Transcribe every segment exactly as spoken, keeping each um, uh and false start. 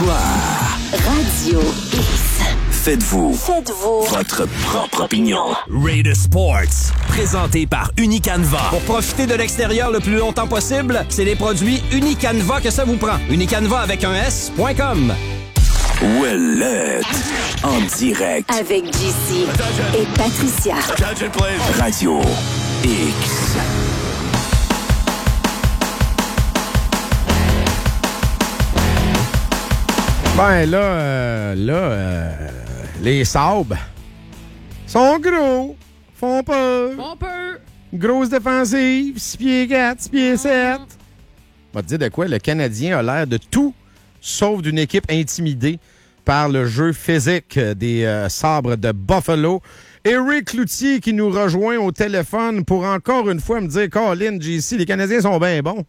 Bonsoir. Radio X. Faites-vous. Faites-vous. Votre propre opinion. Raider Sports, présenté par Unicanva. Pour profiter de l'extérieur le plus longtemps possible, c'est les produits Unicanva que ça vous prend. Unicanva avec un S point com. Ouellette. En direct. Avec J C et Patricia. Radio X. Ben là, euh, là, euh, les Sabres sont gros, font peur. Font peur. Grosse défensive, six pieds quatre, six pieds sept. On va te dire de quoi, le Canadien a l'air de tout, sauf d'une équipe intimidée par le jeu physique des euh, Sabres de Buffalo. Éric Cloutier qui nous rejoint au téléphone pour encore une fois me dire, Colin, J C, les Canadiens sont bien bons.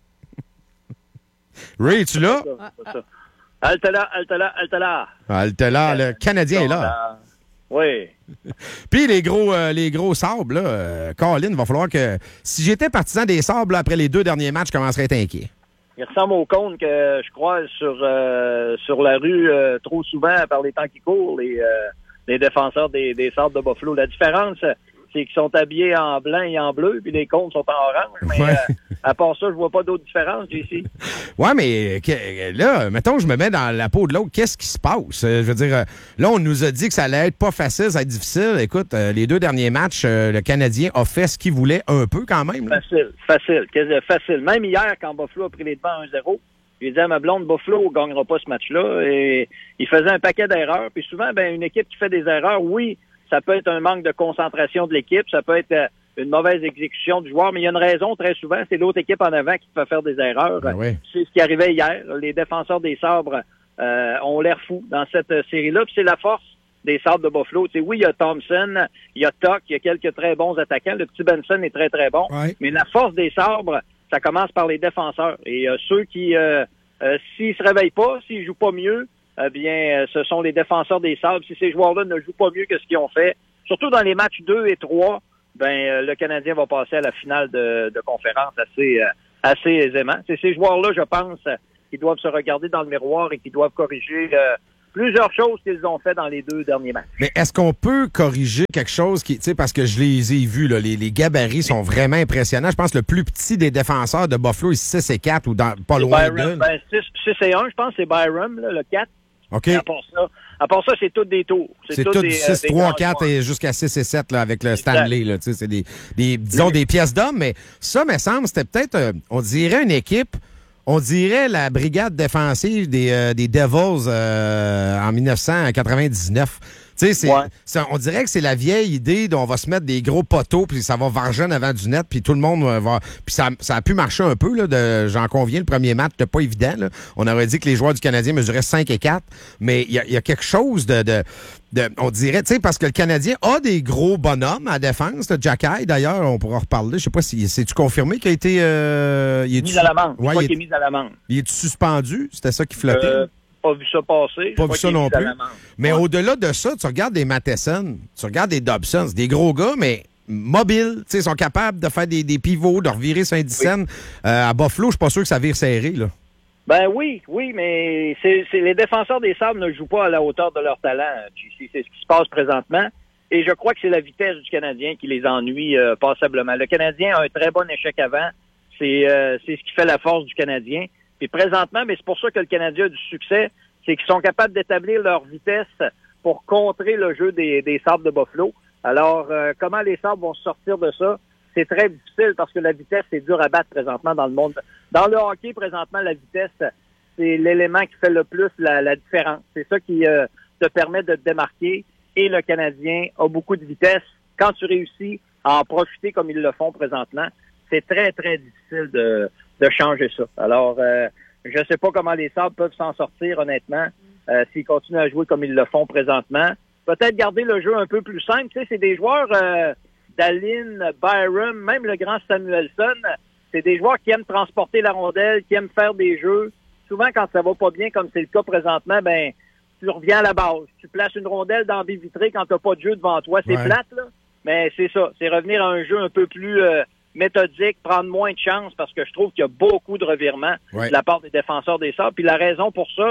Ray, es-tu là? Ah, ah. Halte là, halte là, halte là. Halte là, le Canadien est là. Oui. Puis les gros euh, les gros Sabres, là, euh, Colin, il va falloir que... Si j'étais partisan des Sabres, là, après les deux derniers matchs, je commencerais à être inquiet. Il ressemble au cône que je croise sur, euh, sur la rue euh, trop souvent par les temps qui courent, les, euh, les défenseurs des, des Sabres de Buffalo. La différence, c'est qu'ils sont habillés en blanc et en bleu, puis les cônes sont en orange. Mais Ouais. euh, à part ça, je vois pas d'autre différence, J C. Ouais, mais que- là, mettons, je me mets dans la peau de l'autre. Qu'est-ce qui se passe? Euh, Je veux dire, euh, là, on nous a dit que ça allait être pas facile, ça allait être difficile. Écoute, euh, les deux derniers matchs, euh, le Canadien a fait ce qu'il voulait un peu quand même. là. Facile, facile, quasi- facile. Même hier, quand Buffalo a pris les devants un zéro, j'ai dit à ma blonde, Buffalo ne gagnera pas ce match-là. Et il faisait un paquet d'erreurs. Puis souvent, ben, une équipe qui fait des erreurs, oui, ça peut être un manque de concentration de l'équipe, ça peut être euh, une mauvaise exécution du joueur, mais il y a une raison très souvent, c'est l'autre équipe en avant qui peut faire des erreurs. Ben oui. C'est ce qui arrivait hier. Les défenseurs des Sabres euh, ont l'air fous dans cette euh, série-là. Puis c'est la force des Sabres de Buffalo. Tu sais, oui, il y a Thompson, il y a Tuck, il y a quelques très bons attaquants. Le petit Benson est très, très bon. Ouais. Mais la force des Sabres, ça commence par les défenseurs. Et euh, ceux qui, euh, euh, s'ils se réveillent pas, s'ils jouent pas mieux, eh bien, euh, ce sont les défenseurs des Sabres. Si ces joueurs-là ne jouent pas mieux que ce qu'ils ont fait, surtout dans les matchs deux et trois, ben euh, le Canadien va passer à la finale de, de conférence assez euh, assez aisément. C'est ces joueurs-là, je pense, euh, qui doivent se regarder dans le miroir et qui doivent corriger euh, plusieurs choses qu'ils ont fait dans les deux derniers matchs. Mais est-ce qu'on peut corriger quelque chose qui, tu sais, parce que je les ai vus, là, les, les gabarits sont vraiment impressionnants. Je pense que le plus petit des défenseurs de Buffalo est six et quatre ou dans, pas loin Byram, d'eux. ben, six et un, je pense, c'est Byram, là, le quatre. OK. À part ça, à part ça, c'est tous des tours. C'est tous tout des, six, euh, des trois, grands quatre joueurs. et jusqu'à six et sept là, avec le Stanley. Là, tu sais, c'est des, des, disons, des pièces d'hommes, mais ça, me semble, c'était peut-être, euh, on dirait une équipe, on dirait la brigade défensive des, euh, des Devils euh, en dix-neuf cent quatre-vingt-dix-neuf. Tu sais, c'est, Ouais. c'est- on dirait que c'est la vieille idée dont on va se mettre des gros poteaux, puis ça va varger en avant du net, puis tout le monde euh, va... Puis ça, ça a pu marcher un peu, là, de, j'en conviens, le premier match n'était pas évident. Là. On aurait dit que les joueurs du Canadien mesuraient cinq et quatre, mais il y a, il y a quelque chose de... de de- on dirait, tu sais, parce que le Canadien a des gros bonhommes à défense. Le Jack Eye, d'ailleurs, on pourra en reparler. Je sais pas si c'est-tu confirmé qu'il a été... Euh, il est Mis à l'amende. Je Ouais, crois il qu'il est, est mis à l'amende. il est suspendu? C'était ça qui flottait? Euh, pas vu ça passer. Je Pas crois vu ça qu'il est non mis à plus. l'amende. Mais Ouais. au-delà de ça, tu regardes des Matheson, tu regardes des Dobson, c'est des gros gars, mais mobiles, tu sais, ils sont capables de faire des, des pivots, de revirer Saint-Dicenne. Euh, à Buffalo, je suis pas sûr que ça vire serré, là. Ben oui, oui, mais c'est, c'est les défenseurs des Sabres ne jouent pas à la hauteur de leur talent, J C. C'est ce qui se passe présentement. Et je crois que c'est la vitesse du Canadien qui les ennuie euh, passablement. Le Canadien a un très bon échec avant. C'est, euh, c'est ce qui fait la force du Canadien. Et présentement, mais c'est pour ça que le Canadien a du succès, c'est qu'ils sont capables d'établir leur vitesse pour contrer le jeu des, des Sabres de Buffalo. Alors, euh, comment les Sabres vont sortir de ça? C'est très difficile parce que la vitesse, c'est dur à battre présentement dans le monde. Dans le hockey, présentement, la vitesse, c'est l'élément qui fait le plus la, la différence. C'est ça qui euh, te permet de te démarquer. Et le Canadien a beaucoup de vitesse. Quand tu réussis à en profiter comme ils le font présentement, c'est très, très difficile de, de changer ça. Alors, euh, je ne sais pas comment les Sabres peuvent s'en sortir, honnêtement, euh, s'ils continuent à jouer comme ils le font présentement. Peut-être garder le jeu un peu plus simple. Tu sais, c'est des joueurs... Euh, Dallin, Byram, même le grand Samuelson, c'est des joueurs qui aiment transporter la rondelle, qui aiment faire des jeux. Souvent, quand ça va pas bien, comme c'est le cas présentement, ben tu reviens à la base. Tu places une rondelle dans des vitrées quand t'as pas de jeu devant toi. C'est Ouais. plate, là. Mais c'est ça. C'est revenir à un jeu un peu plus euh, méthodique, prendre moins de chance parce que je trouve qu'il y a beaucoup de revirements Ouais. de la part des défenseurs des Sabres. Puis la raison pour ça,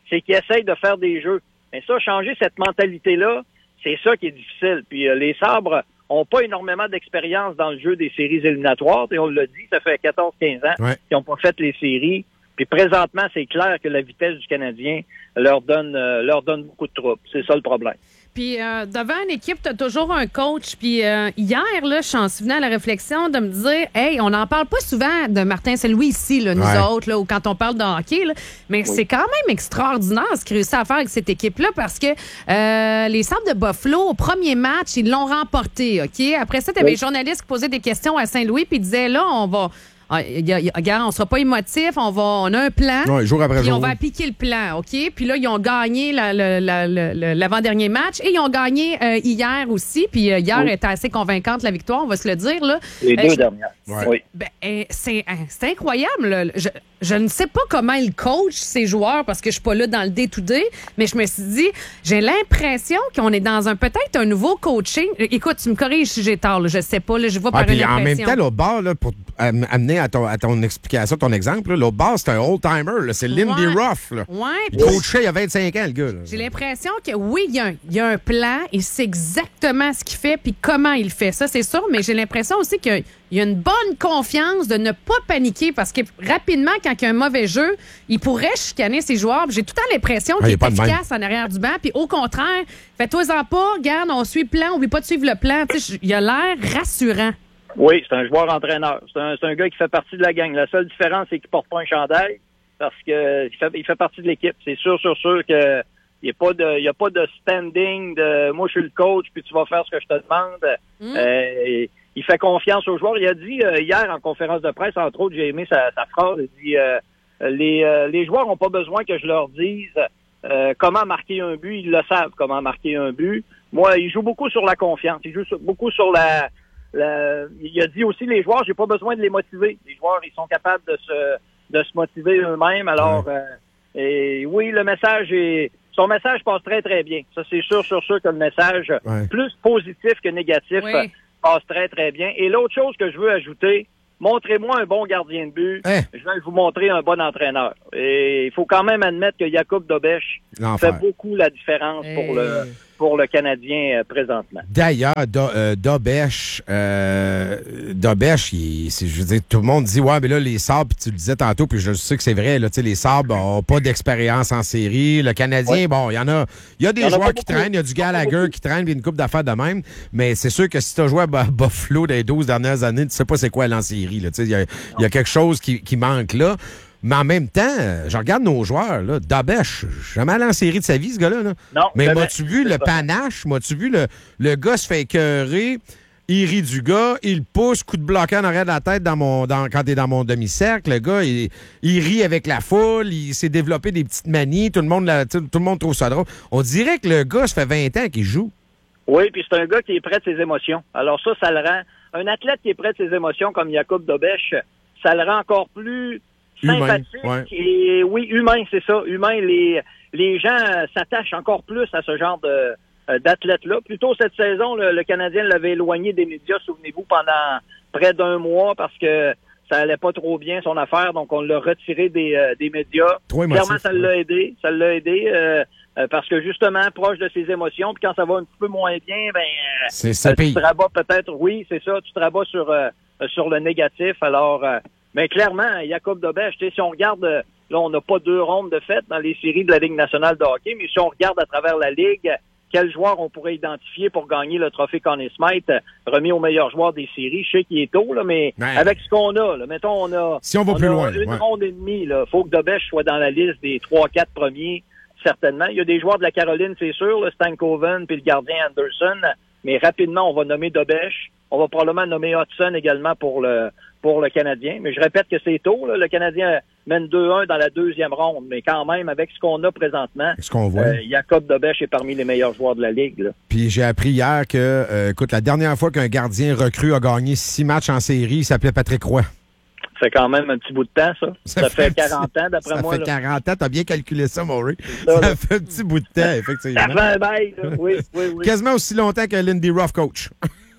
c'est qu'ils essayent de faire des jeux. Mais ça, changer cette mentalité-là, c'est ça qui est difficile. Puis euh, les Sabres ont pas énormément d'expérience dans le jeu des séries éliminatoires. Et on l'a dit, ça fait quatorze quinze ans ouais. qu'ils n'ont pas fait les séries. Puis présentement, c'est clair que la vitesse du Canadien leur donne euh, leur donne beaucoup de troubles. C'est ça le problème. Puis euh, devant une équipe, tu as toujours un coach. Puis euh, hier, là, je suis souvenant à la réflexion de me dire, hey, on n'en parle pas souvent de Martin Saint-Louis ici, là, nous ouais. autres, là, ou quand on parle de hockey, là, mais oui. c'est quand même extraordinaire ce qu'il réussit à faire avec cette équipe-là parce que euh, les Sabres de Buffalo, au premier match, ils l'ont remporté. Ok. Après ça, tu avais oui. des journalistes qui posaient des questions à Saint-Louis puis disaient, là, on va... Ah, y a, y a, regarde, on sera pas émotif, on va, on a un plan. Ouais, jour après puis jour. on va appliquer le plan, OK? Puis là, ils ont gagné la, la, la, la, l'avant-dernier match et ils ont gagné euh, hier aussi. Puis euh, hier oui. était assez convaincante la victoire, on va se le dire. Là. Les euh, deux je, dernières. C'est, oui. ben, euh, c'est, euh, c'est incroyable. Là. Je, je ne sais pas comment il coach ses joueurs parce que je suis pas là dans le day-to-day, mais je me suis dit, j'ai l'impression qu'on est dans un peut-être un nouveau coaching. Écoute, tu me corriges si j'ai tort, là, je sais pas, là, je vois ah, par une impression. En même temps, l'autre bord, là, pour amener à ton, à ton explication, ton exemple, là, l'autre bord, c'est un old-timer, là, c'est Lindy ouais. Ruff. Là. Ouais, il coachait il y a vingt-cinq ans, le gars. Là. J'ai l'impression que oui, il y, a un, il y a un plan, il sait exactement ce qu'il fait puis comment il fait ça, c'est sûr, mais j'ai l'impression aussi qu'il y a une bonne confiance de ne pas paniquer parce que rapidement, quand il y a un mauvais jeu, il pourrait chicaner ses joueurs. J'ai tout le temps l'impression ah, qu'il est efficace en arrière du banc. Puis au contraire, fais-toi-en pas, regarde, on suit le plan, oublie pas de suivre le plan. T'sais, il a l'air rassurant. Oui, c'est un joueur-entraîneur. C'est un, c'est un gars qui fait partie de la gang. La seule différence, c'est qu'il porte pas un chandail parce que il fait, il fait partie de l'équipe. C'est sûr, sûr, sûr que il n'y a pas de, il y a pas de standing de moi je suis le coach puis tu vas faire ce que je te demande. Mm. Euh, il fait confiance aux joueurs. Il a dit euh, hier en conférence de presse, entre autres, j'ai aimé sa, sa phrase. Il dit euh, les, euh, les joueurs n'ont pas besoin que je leur dise euh, comment marquer un but. Ils le savent comment marquer un but. Moi, il joue beaucoup sur la confiance. Il joue sur, beaucoup sur la, la. Il a dit aussi les joueurs, j'ai pas besoin de les motiver. Les joueurs, ils sont capables de se de se motiver eux-mêmes. Alors, ouais. euh, et oui, le message est. Son message passe très, très bien. Ça, c'est sûr, sûr, sûr que le message, ouais. plus positif que négatif, oui. passe très, très bien. Et l'autre chose que je veux ajouter, montrez-moi un bon gardien de but. Hein? Je vais vous montrer un bon entraîneur. Et il faut quand même admettre que Jakub Dobeš fait beaucoup la différence hey. pour le pour le Canadien euh, présentement. D'ailleurs, Do, euh, Dobeš, euh, Dobeš, il, c'est, je veux dire, tout le monde dit, ouais, mais là, les Sabres, tu le disais tantôt, puis je sais que c'est vrai, là, tu sais, les Sabres n'ont pas d'expérience en série. Le Canadien, ouais. bon, il y en a, il y a des joueurs qui traînent, il y a du Gallagher qui traîne, puis une couple d'affaires de même, mais c'est sûr que si tu as joué à Buffalo dans les douze dernières années, tu sais pas c'est quoi aller en série, là, tu sais, il y a, y a quelque chose qui, qui manque là. Mais en même temps, je regarde nos joueurs, là. Dobeš, jamais allé en série de sa vie, ce gars-là. Là. Non. Mais m'as-tu vu le panache? M'as-tu vu le, le gars se fait écœurer, il rit du gars, il pousse, coup de bloquant en arrière de la tête dans mon, dans, quand t'es dans mon demi-cercle. Le gars, il, il rit avec la foule, il s'est développé des petites manies, tout le monde, la, tout, tout le monde trouve ça drôle. On dirait que le gars, ça fait vingt ans qu'il joue. Oui, puis c'est un gars qui est près de ses émotions. Alors ça, ça le rend... Un athlète qui est près de ses émotions, comme Jakub Dobeš, ça le rend encore plus... sympathique humain, ouais. et oui, humain, c'est ça. Humain, les les gens euh, s'attachent encore plus à ce genre de euh, d'athlète-là. Plutôt cette saison, le, le Canadien l'avait éloigné des médias, souvenez-vous, pendant près d'un mois parce que ça allait pas trop bien son affaire, donc on l'a retiré des euh, des médias. Trop Clairement, émotif, ça l'a aidé, ça l'a aidé euh, euh, parce que justement proche de ses émotions. Puis quand ça va un petit peu moins bien, ben euh, c'est ça, euh, tu te rabats peut-être. Oui, c'est ça. Tu te rabats sur euh, sur le négatif. Alors. Euh, Mais clairement, Jakub Dobeš, si on regarde, là, on n'a pas deux rondes de fête dans les séries de la Ligue nationale de hockey, mais si on regarde à travers la Ligue, quel joueur on pourrait identifier pour gagner le trophée Conn Smythe remis au meilleur joueur des séries? Je sais qu'il est tôt, là, mais ouais. avec ce qu'on a, là, mettons, on a, si on va on plus a loin, une ouais. ronde et demie. Il faut que Dobeš soit dans la liste des trois quatre premiers, certainement. Il y a des joueurs de la Caroline, c'est sûr, le Stankoven puis le gardien Anderson, mais rapidement, on va nommer Dobeš. On va probablement nommer Hudson également pour le pour le Canadien. Mais je répète que c'est tôt. Là. Le Canadien mène deux un dans la deuxième ronde. Mais quand même, avec ce qu'on a présentement, ce qu'on voit. Euh, Jakub Dobeš est parmi les meilleurs joueurs de la Ligue. Là. Puis j'ai appris hier que, euh, écoute, la dernière fois qu'un gardien recru a gagné six matchs en série, il s'appelait Patrick Roy. Ça fait quand même un petit bout de temps, ça. Ça, ça fait, fait quarante ans, d'après ça moi. Ça fait là. quarante ans. T'as bien calculé ça, Maury. Ça, ça fait un petit bout de temps, effectivement. Ça fait un bail, là. Oui, oui, oui. Quasiment aussi longtemps que Lindy Ruff coach.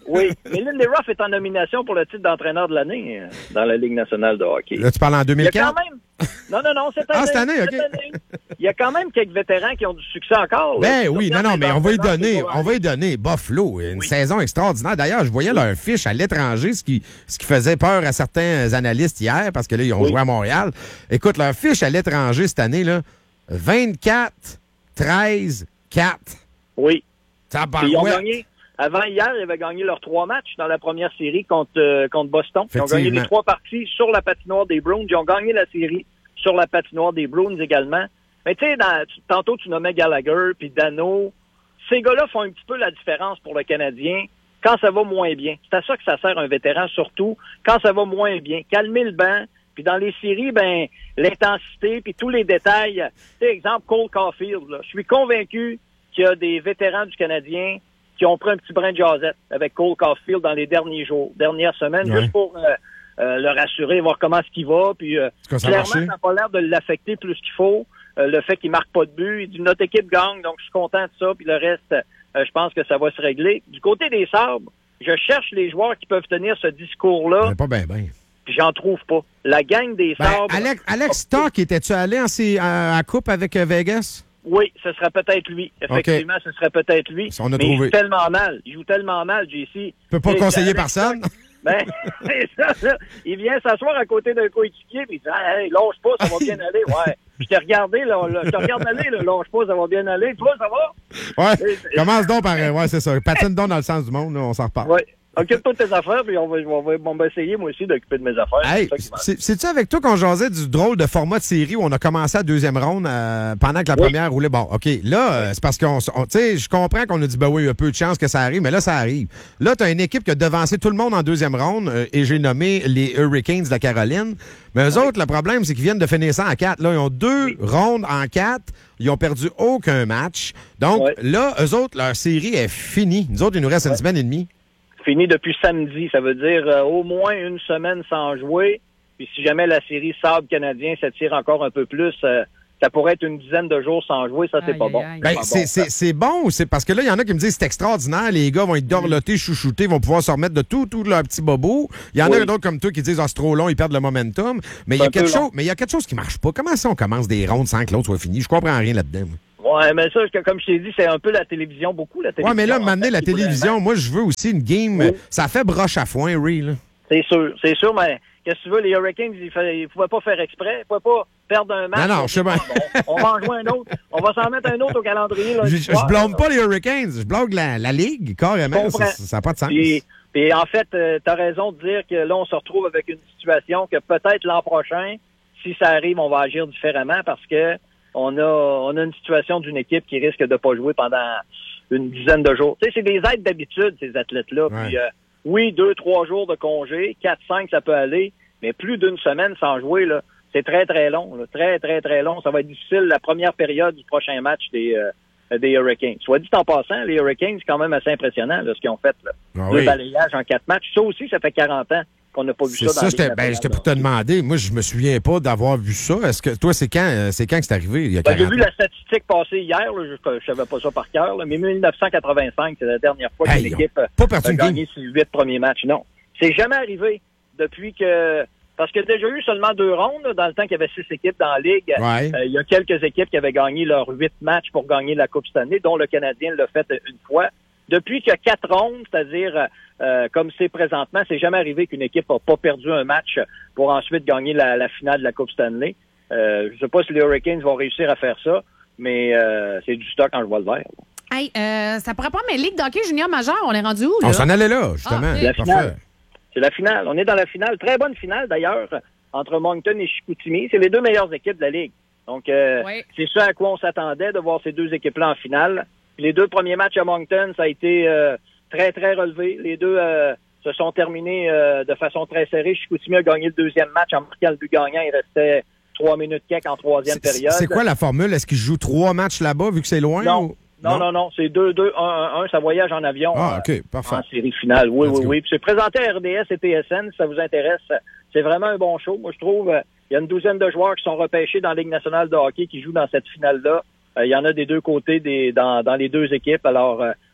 Oui, mais Lindy Ruff est en nomination pour le titre d'entraîneur de l'année euh, dans la Ligue nationale de hockey. Là, tu parles en deux mille Il y a quatre? quand même... Non, non, non, cette année. Ah, cette année, OK. cette année. Il y a quand même quelques vétérans qui ont du succès encore. Là. Ben oui, non, non, mais on va y donner, on va y dire. donner Buffalo, une Oui. saison extraordinaire. D'ailleurs, je voyais leur fiche à l'étranger, ce qui, ce qui faisait peur à certains analystes hier, parce que là, ils ont Oui. joué à Montréal. Écoute, leur fiche à l'étranger cette année, là, vingt-quatre, treize, quatre. Oui. Puis ils ont Tabarouette. gagné. Avant hier, ils avaient gagné leurs trois matchs dans la première série contre, euh, contre Boston. Ils ont gagné Effectivement. les trois parties sur la patinoire des Bruins. Ils ont gagné la série sur la patinoire des Bruins également. Mais tu sais, dans- tu- tantôt tu nommais Gallagher puis Dano. Ces gars-là font un petit peu la différence pour le Canadien quand ça va moins bien. C'est à ça que ça sert un vétéran, surtout quand ça va moins bien. Calmer le banc. Puis dans les séries, ben l'intensité puis tous les détails. Tu sais, exemple, Cole Caulfield. Là. Je suis convaincu qu'il y a des vétérans du Canadien qui ont pris un petit brin de jasette avec Cole Caulfield dans les derniers jours, dernières semaines, Ouais. juste pour euh, euh, le rassurer, voir comment est-ce qu'il va. Puis euh, Est-ce que ça a clairement, marché? ça n'a pas l'air de l'affecter plus qu'il faut. Euh, le fait qu'il marque pas de but. Il dit notre équipe gagne, donc je suis content de ça. Puis le reste, euh, je pense que ça va se régler. Du côté des Sabres, je cherche les joueurs qui peuvent tenir ce discours-là, Mais pas bien, bien. puis j'en trouve pas. La gang des Ben, Sabres... Alex, Alex Stock, étais-tu allé en, sé- à, à coupe avec euh, Vegas? Oui, ce serait peut-être lui. Effectivement, ce serait peut-être lui. On a mais trouvé. il joue tellement mal. Il joue tellement mal, J C. Tu peux pas Et conseiller Alex personne? Stock, Ben, c'est ça, là. Il vient s'asseoir à côté d'un coéquipier, puis il dit « Hey, lâche pas, ça va bien aller. » Ouais. Je t'ai regardé, là, là, je te regarde aller, là, lâche pas, ça va bien aller. Toi, ça va? Ouais. C'est- c'est- Commence donc par. euh, Ouais, c'est ça. Patine donc dans le sens du monde, là, on s'en reparle. Oui. Occupe-toi de tes affaires, puis on va, on va, on va essayer, moi aussi, d'occuper de mes affaires. Hey, C'est ça qui m'en- c'est- c'est-tu avec toi qu'on jasait du drôle de format de série où on a commencé la deuxième ronde euh, pendant que la Oui. première roulait? Bon, OK. Là, euh, c'est parce qu'on. on- Tu sais, je comprends qu'on a dit, ben oui, il y a peu de chances que ça arrive, mais là, ça arrive. Là, tu as une équipe qui a devancé tout le monde en deuxième ronde euh, et j'ai nommé les Hurricanes de la Caroline. Mais eux autres, le problème, c'est qu'ils viennent de finir ça en quatre. Là, ils ont deux rondes en quatre. Ils ont perdu aucun match. Donc, Ouais. là, eux autres, leur série est finie. Nous autres, il nous reste une semaine et demie. Fini depuis samedi. Ça veut dire euh, au moins une semaine sans jouer. Puis si jamais la série Sabres canadien s'attire encore un peu plus, euh, ça pourrait être une dizaine de jours sans jouer. Ça, c'est Aïe, pas aïe, bon. aïe. Ben, pas c'est, bon, c'est, ça. c'est bon, ou c'est parce que là, il y en a qui me disent c'est extraordinaire, les gars vont être dorlotés, chouchoutés, vont pouvoir se remettre de tout, tout leur petit bobo. Il y en a Oui. d'autres comme toi qui disent ah, c'est trop long, ils perdent le momentum. Mais il y a C'est un quelque peu long. chose, mais il y a quelque chose qui marche pas. Comment ça on commence des rondes sans que l'autre soit fini? Je comprends rien là-dedans. moi. Ouais, mais ça, que- comme je t'ai dit, c'est un peu la télévision, beaucoup la télévision. Ouais, mais là, en m'amener fait, la qui voudrait- télévision, moi, je veux aussi une game. Oui. Ça fait broche à foin, Ray, là. C'est sûr, c'est sûr, mais qu'est-ce que tu veux, les Hurricanes, ils ne pouvaient pas faire exprès, ils pouvaient pas perdre un match. Non, non, je sais bien. On, on va en jouer un autre. On va s'en mettre un autre au calendrier. Là, Je, ce je soir, blâme là. pas les Hurricanes, je blâme la, la Ligue, carrément. Je Ça comprends. n'a pas de sens. Puis, puis en fait, euh, tu as raison de dire que là, on se retrouve avec une situation que peut-être l'an prochain, si ça arrive, on va agir différemment parce que on a on a une situation d'une équipe qui risque de pas jouer pendant une dizaine de jours. Tu sais, c'est des aides d'habitude, ces athlètes-là. Ouais. Puis euh, oui, deux, trois jours de congé, quatre, cinq, ça peut aller, mais plus d'une semaine sans jouer, là, c'est très, très long. Là, très, très, très long. Ça va être difficile la première période du prochain match des, euh, des Hurricanes. Soit dit en passant, les Hurricanes, c'est quand même assez impressionnant là, ce qu'ils ont fait. Là. Ah Deux oui. balayages en quatre matchs. Ça aussi, ça fait quarante ans qu'on n'a pas vu C'est ça dans ça, la j'étais, Ligue ben, nationale, j'étais pour là. te demander. Moi, je me souviens pas d'avoir vu ça. Est-ce que toi, c'est quand, euh, c'est quand que c'est arrivé? Il y a Ben, j'ai quarante vu ans? la statistique passer hier, là, je ne savais pas ça par cœur, là, mais dix-neuf cent quatre-vingt-cinq, c'est la dernière fois Hey, qu'une ils ont équipe pas perdu a une game. gagné ses huit premiers matchs. Non, c'est jamais arrivé depuis que... Parce qu'il y a déjà eu seulement deux rondes, là, dans le temps qu'il y avait six équipes dans la Ligue. Ouais. Euh, il y a quelques équipes qui avaient gagné leurs huit matchs pour gagner la Coupe cette année, dont le Canadien l'a fait une fois. Depuis qu'il y a quatre rondes, c'est-à-dire euh, comme c'est présentement, c'est jamais arrivé qu'une équipe n'a pas perdu un match pour ensuite gagner la, la finale de la Coupe Stanley. Euh, je sais pas si les Hurricanes vont réussir à faire ça, mais euh, c'est du stock quand je vois le vert. Hey, euh, ça pourrait pas, mais Ligue d'hockey junior majeur, on est rendu où, là? On s'en allait là, justement. Ah, La Parfait. finale. C'est la finale. On est dans la finale. Très bonne finale, d'ailleurs, entre Moncton et Chicoutimi. C'est les deux meilleures équipes de la Ligue. Donc, euh, Ouais. c'est ce à quoi on s'attendait, de voir ces deux équipes-là en finale. Les deux premiers matchs à Moncton, ça a été euh, très, très relevé. Les deux euh, se sont terminés euh, de façon très serrée. Chicoutimi a gagné le deuxième match en marquant le but gagnant. Il restait trois minutes quelques en troisième C'est, période. c'est quoi la formule? Est-ce qu'ils jouent trois matchs là-bas, vu que c'est loin? Non. ou- Non, non, non. C'est deux deux un un un. Ça voyage en avion. Ah, euh, OK, parfait. En série finale, oui, Let's oui, go. oui. Puis c'est présenté à R D S et T S N, si ça vous intéresse. C'est vraiment un bon show. Moi, je trouve, euh, il y a une douzaine de joueurs qui sont repêchés dans la Ligue nationale de hockey qui jouent dans cette finale-là. Euh, il y en a des deux côtés des, dans, dans les deux équipes. Alors, euh,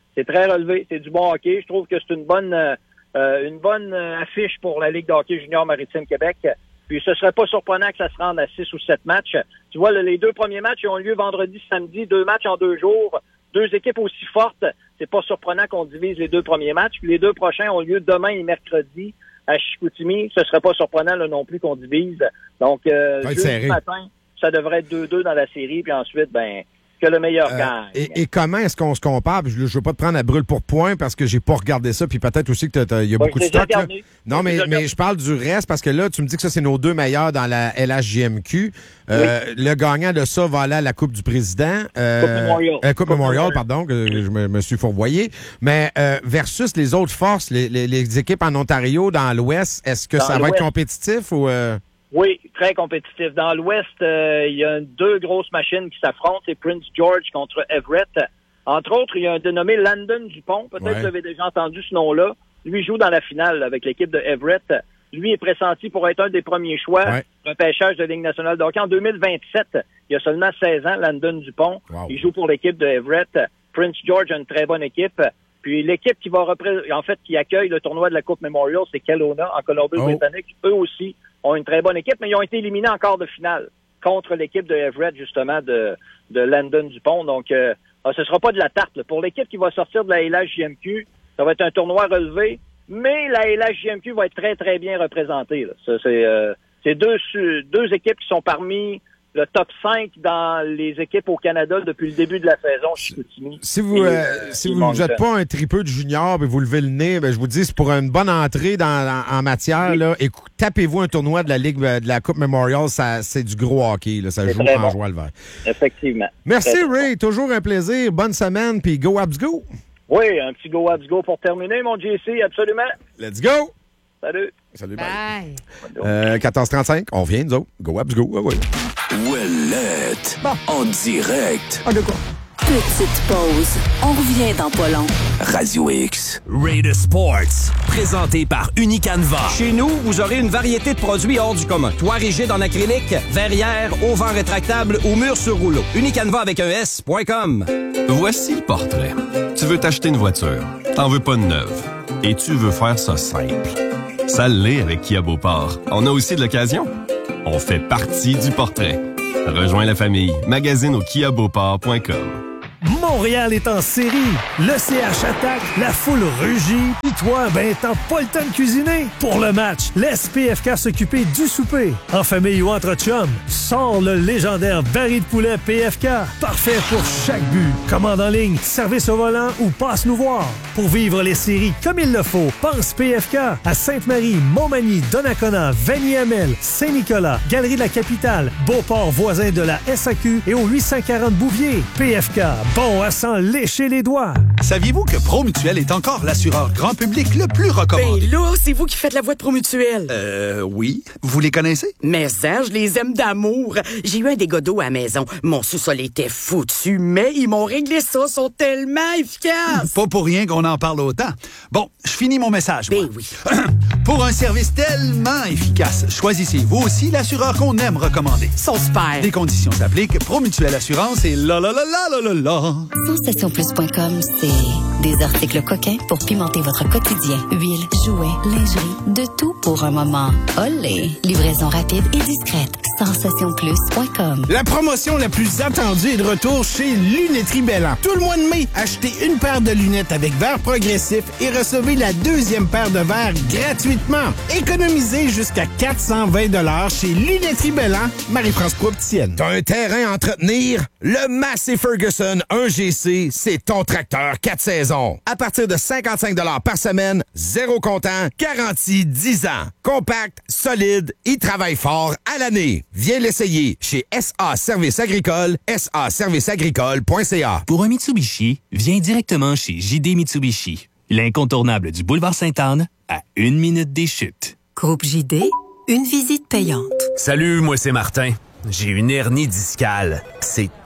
C'est très relevé, c'est du bon hockey. Je trouve que c'est une bonne euh, une bonne affiche pour la Ligue de hockey junior Maritime Québec. Puis ce serait pas surprenant que ça se rende à six ou sept matchs. Tu vois, le, les deux premiers matchs ils ont lieu vendredi, samedi, deux matchs en deux jours. Deux équipes aussi fortes, c'est pas surprenant qu'on divise les deux premiers matchs. Puis les deux prochains ont lieu demain et mercredi à Chicoutimi. Ce serait pas surprenant là, non plus qu'on divise. Donc, euh, jeudi matin, ça devrait être deux deux dans la série. Puis ensuite, ben que le meilleur euh, gagne. Et, et comment est-ce qu'on se compare? Je ne veux pas te prendre à brûle pour point parce que j'ai pas regardé ça, puis peut-être aussi qu'il y a beaucoup oui, de stock. Là. Non, mais, mais je parle du reste parce que là, tu me dis que ça, c'est nos deux meilleurs dans la L H J M Q. Euh, oui. Le gagnant de ça va aller à la Coupe du Président. Euh, Coupe Memorial. Euh, Coupe, Coupe Memorial, Memorial, pardon, que je me, me suis fourvoyé. Mais euh, versus les autres forces, les, les, les équipes en Ontario, dans l'Ouest, est-ce que dans ça va être compétitif ou... Euh... Oui, très compétitif. Dans l'Ouest, euh, il y a deux grosses machines qui s'affrontent. C'est Prince George contre Everett. Entre autres, il y a un dénommé Landon Dupont. Peut-être ouais. que vous avez déjà entendu ce nom-là. Lui joue dans la finale avec l'équipe de Everett. Lui est pressenti pour être un des premiers choix ouais. repêchage de Ligue nationale de hockey. En deux mille vingt-sept, il a seulement seize ans, Landon Dupont. Wow. Il joue pour l'équipe de Everett. Prince George a une très bonne équipe. Puis l'équipe qui va représenter, en fait, qui accueille le tournoi de la Coupe Memorial, c'est Kelowna, en Colombie-Britannique. Oh. Eux aussi ont une très bonne équipe, mais ils ont été éliminés en quart de finale contre l'équipe de Everett, justement, de, de Landon Dupont. Donc, euh, ce sera pas de la tarte. Là. Pour l'équipe qui va sortir de la L H J M Q, ça va être un tournoi relevé, mais la L H J M Q va être très, très bien représentée. Là. Ça, c'est euh, c'est deux, deux équipes qui sont parmi le top cinq dans les équipes au Canada depuis le début de la saison. Chicoutimi. Si vous euh, si vous ne vous êtes pas un tripeux de junior et vous levez le nez, ben, je vous dis, c'est pour une bonne entrée dans, en, en matière. Oui. Là, et tapez-vous un tournoi de la Ligue de la Coupe Memorial, ça, c'est du gros hockey. Là, ça c'est joue en bon. Joie le vert. Effectivement. Merci Ray, bon. Toujours un plaisir. Bonne semaine, puis go Habs go! Oui, un petit go Habs go pour terminer, mon J C, absolument. Let's go! Salut! Salut, bye! bye. Euh, quatorze trente-cinq, on vient, nous autres. Go Habs go! Ah, oui. Ouellette, bon. En direct. Ah, de quoi? Petite pause. On revient dans pas long. Radio X. Raider Sports, présenté par Unicanva. Chez nous, vous aurez une variété de produits hors du commun. Toit rigide en acrylique, verrière, auvent rétractable ou mur sur rouleau. Unicanva avec un S point com. Voici le portrait. Tu veux t'acheter une voiture. T'en veux pas de neuve. Et tu veux faire ça simple. Ça l'est avec Kia Beauport. On a aussi de l'occasion. On fait partie du portrait. Rejoins la famille. Magazine au kia beauport point com. Montréal est en série. Le C H attaque, la foule rugit. Puis toi, ben t'as pas le temps de cuisiner. Pour le match, laisse P F K s'occuper du souper. En famille ou entre chums, sors le légendaire baril de poulet P F K. Parfait pour chaque but. Commande en ligne, service au volant ou passe nous voir. Pour vivre les séries comme il le faut, pense P F K à Sainte-Marie, Montmagny, Donnacona, Vanier-Amel, Saint-Nicolas, Galerie de la Capitale, Beauport voisin de la S A Q et au huit cent quarante Bouvier. P F K. Bon à s'en lécher les doigts. Saviez-vous que Promutuel est encore l'assureur grand public le plus recommandé? Ben là, c'est vous qui faites la voix de Promutuel. Euh, oui. Vous les connaissez? Mais ça, je les aime d'amour. J'ai eu un dégât d'eau à la maison. Mon sous-sol était foutu, mais ils m'ont réglé ça. Ils sont tellement efficaces. Pas pour rien qu'on en parle autant. Bon, je finis mon message. Ben moi. oui. Pour un service tellement efficace, choisissez vous aussi l'assureur qu'on aime recommander. Ils sont super. Des conditions s'appliquent. Promutuel Assurance et la la la la la la la. sensation plus point com, c'est des articles coquins pour pimenter votre quotidien. Huile, jouets, lingerie, de tout pour un moment. Olé! Livraison rapide et discrète. sensation plus point com. La promotion la plus attendue est de retour chez Lunetterie Belland. Tout le mois de mai, achetez une paire de lunettes avec verre progressif et recevez la deuxième paire de verres gratuitement. Économisez jusqu'à quatre cent vingt dollars chez Lunetterie Belland, Marie-France Prouptienne. T'as un terrain à entretenir? Le Massey Ferguson un G C, c'est ton tracteur quatre saisons. À partir de cinquante-cinq dollars par semaine, zéro comptant, garantie dix ans. Compact, solide, il travaille fort à l'année. Viens l'essayer chez S A Service Agricole, s a service agricole point c a. Pour un Mitsubishi, viens directement chez J D Mitsubishi, l'incontournable du boulevard Sainte-Anne, à une minute des chutes. Groupe J D, une visite payante. Salut, moi c'est Martin. J'ai une hernie discale. C'est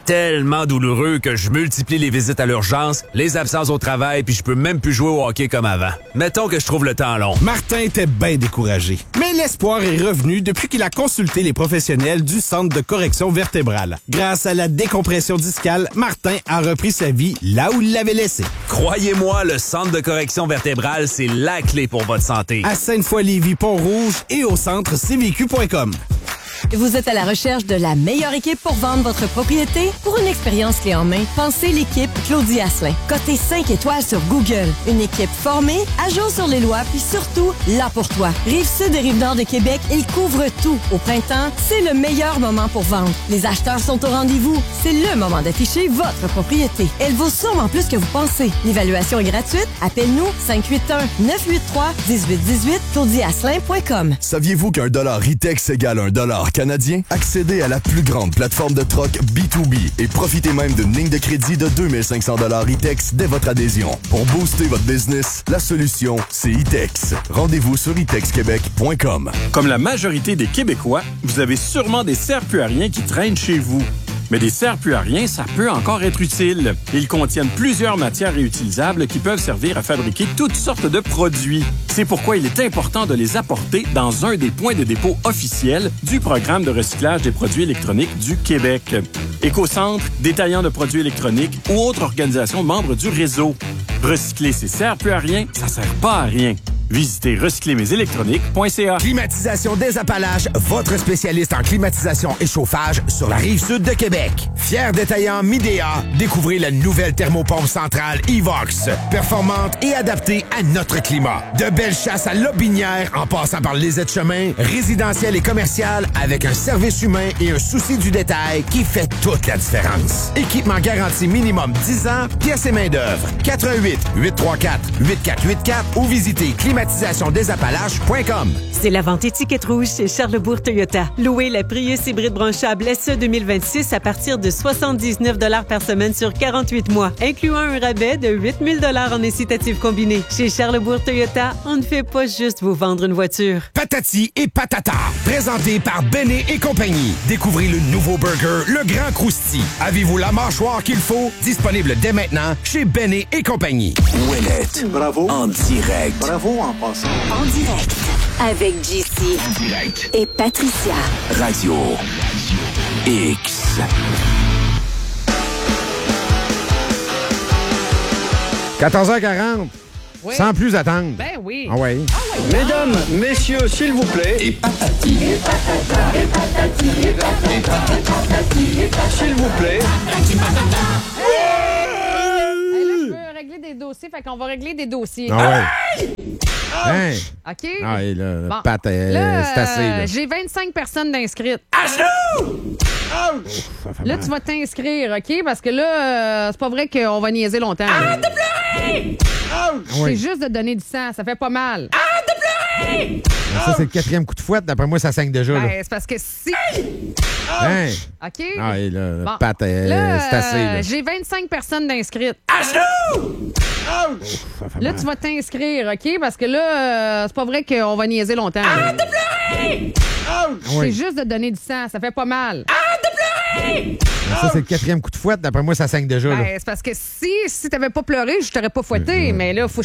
tellement douloureux que je multiplie les visites à l'urgence, les absences au travail, puis je peux même plus jouer au hockey comme avant. Mettons que je trouve le temps long. Martin était bien découragé. Mais l'espoir est revenu depuis qu'il a consulté les professionnels du Centre de correction vertébrale. Grâce à la décompression discale, Martin a repris sa vie là où il l'avait laissé. Croyez-moi, le Centre de correction vertébrale, c'est la clé pour votre santé. À Sainte-Foy-Lévis, Pont-Rouge et au centre c v q point com. Vous êtes à la recherche de la meilleure équipe pour vendre votre propriété? Pour une expérience clé en main, pensez l'équipe Claudie Asselin. Cotée cinq étoiles sur Google. Une équipe formée, à jour sur les lois, puis surtout, là pour toi. Rive-Sud et Rive-Nord de Québec, ils couvrent tout. Au printemps, c'est le meilleur moment pour vendre. Les acheteurs sont au rendez-vous. C'est le moment d'afficher votre propriété. Elle vaut sûrement plus que vous pensez. L'évaluation est gratuite. Appelle-nous cinq huit un, neuf huit trois, un huit un huit, claudie asselin point com. Saviez-vous qu'un dollar Ritex égale un dollar canadien? Accédez à la plus grande plateforme de troc B deux B et profitez même d'une ligne de crédit de deux mille cinq cents dollars Ritex dès votre adhésion. Pour booster votre business, la solution, c'est Itex. Rendez-vous sur itex québec point com. Comme la majorité des Québécois, vous avez sûrement des serre-plus-à-rien qui traînent chez vous. Mais des serre-plus-à-rien, ça peut encore être utile. Ils contiennent plusieurs matières réutilisables qui peuvent servir à fabriquer toutes sortes de produits. C'est pourquoi il est important de les apporter dans un des points de dépôt officiels du programme de recyclage des produits électroniques du Québec. Écocentre, détaillant de produits électroniques ou autres organisations membres du réseau. Recycler ces serre-plus-à-rien, ça sert pas à rien. Visitez recycler mes électroniques point c a. Climatisation des Appalaches, votre spécialiste en climatisation et chauffage sur la Rive-Sud de Québec. Fier détaillant Midea, découvrez la nouvelle thermopompe centrale Evox. Performante et adaptée à notre climat. De belles chasses à Lobinière en passant par les aides-chemins, résidentiel et commercial avec un service humain et un souci du détail qui fait toute la différence. Équipement garanti minimum dix ans, pièces et main-d'œuvre. quatre un huit, huit trois quatre, huit quatre huit quatre ou visitez climatisation des appalaches point com. C'est la vente étiquette rouge chez Charlesbourg Toyota. Louez la Prius hybride branchable S E deux mille vingt-six à partir de soixante-dix-neuf dollars par semaine sur quarante-huit mois, incluant un rabais de huit mille dollars en incitatif combiné. Chez Charlesbourg Toyota, on ne fait pas juste vous vendre une voiture. Patati et patata, présenté par Bennet et compagnie. Découvrez le nouveau burger, le Grand Crousti. Avez-vous la mâchoire qu'il faut? Disponible dès maintenant chez Bennet et compagnie. Ouellette. Bravo. En direct. Bravo en passant. En direct. Avec J C. En direct. Et Patricia. Radio X. quatorze heures quarante. Oui. Sans plus attendre. Ben oui. Ah ouais. Ah ouais. Mesdames, messieurs, s'il vous plaît. Et patati. Et patata. Et patati. Et patati. Et patati. Et patati. S'il vous plaît. Hey, là, je veux régler des dossiers, fait qu'on va régler des dossiers. Ah ouais. Hein? OK? Ah, et là, Bon. Pat, euh, Là, c'est assez. Là. euh, j'ai vingt-cinq personnes d'inscrites. À genoux! Là, tu vas t'inscrire, OK? Parce que là, euh, c'est pas vrai qu'on va niaiser longtemps. Arrête de pleurer! C'est juste de donner du sang, ça fait pas mal. Arrête de pleurer! Ça, c'est le quatrième coup de fouette. D'après moi, ça saigne déjà. Ben, Là. c'est parce que si... Hein? OK? Ah, et là, Bon. Pat, euh, Là, c'est assez. euh, Là. j'ai vingt-cinq personnes d'inscrites. À genoux! Là, tu vas t'inscrire, OK? Parce que là, euh, c'est pas vrai qu'on va niaiser longtemps. Arrête de pleurer! C'est juste de donner du sang, ça fait pas mal. Arrête de pleurer! Ça, c'est le quatrième coup de fouette. D'après moi, ça saigne déjà. Là. Ben, c'est parce que si, si t'avais pas pleuré, je t'aurais pas fouetté. Mais là, faut